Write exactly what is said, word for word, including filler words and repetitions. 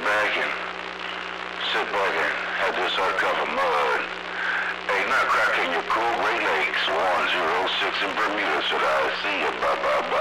back and sit back and have this hot cup of mud. Hey, not cracking your cool Great Lakes, one zero six in Bermuda, said I see you, bye bye bye.